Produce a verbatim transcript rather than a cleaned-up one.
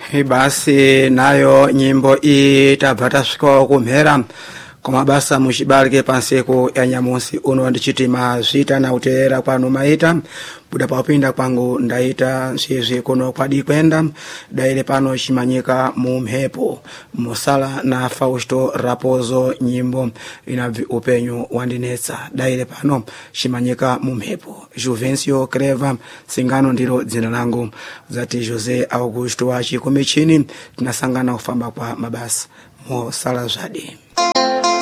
Basi nayo nyimbo itabva tasvika kumhera kumabasa muchibalike pansiku ya nyamusi uno ndichitima zvita na utera kwanu maita buda papinda kwangu ndaita nsizi kuno kwadi kwenda daile pano chimanyika mu mhepo musala na Fausto Raposo nyimbo ina upenyu wandinetsa daile pano chimanyika mu mhepo Juvencio Creva singano ndilo dzina langu zati Jose Augusto wa chikumichini tunasangana kufamba kwa mabasa mo sala zadi.